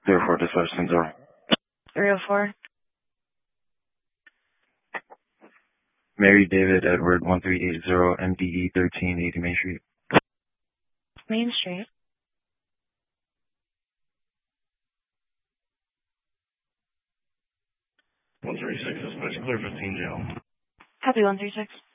04 dispatch 10-0. 304. Mary David Edward 1380 MDE 1380 Main Street. Main Street. 136 dispatch clear 15 jail. Copy 136.